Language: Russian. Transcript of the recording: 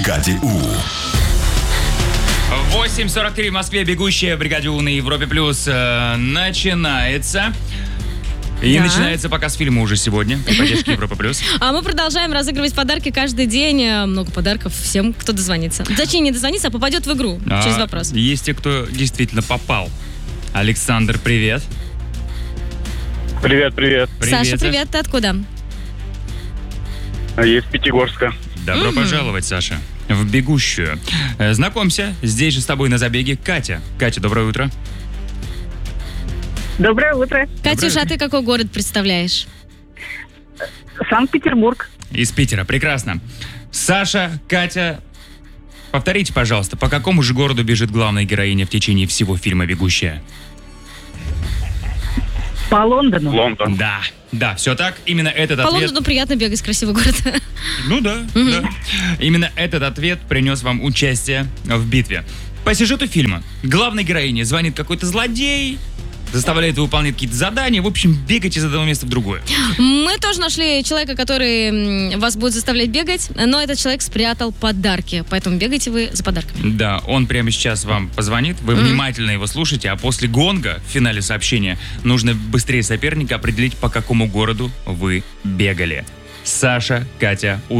бригаде У. 8:43 в Москве. Бегущая в бригаде У на Европе Плюс начинается. И начинается показ фильма уже сегодня при поддержке Европа Плюс. А мы продолжаем разыгрывать подарки каждый день. Много подарков всем, кто дозвонится. Точнее, не дозвонится, а попадет в игру через вопрос. Есть те, кто действительно попал. Александр, привет. Привет. Саша, привет. Ты откуда? Из Пятигорска. Добро пожаловать, Саша, в бегущую. Знакомься, здесь же с тобой на забеге Катя. Катя, доброе утро. Доброе утро. Катюша, а ты какой город представляешь? Санкт-Петербург. Из Питера, прекрасно. Саша, Катя, повторите, пожалуйста, по какому же городу бежит главная героиня в течение всего фильма «Бегущая»? По Лондону. Лондон. Да, все так. Именно этот По ответ... Лондону приятно бегать, красивый город. Ну да. Именно этот ответ принес вам участие в битве. По сюжету фильма главной героине звонит какой-то злодей, заставляет его выполнять какие-то задания. В общем, бегать из одного места в другое. Мы тоже нашли человека, который вас будет заставлять бегать, но этот человек спрятал подарки, поэтому бегайте вы за подарками. Да, он прямо сейчас вам позвонит, вы внимательно его слушаете, а после гонга в финале сообщения нужно быстрее соперника определить, по какому городу вы бегали. Саша, Катя,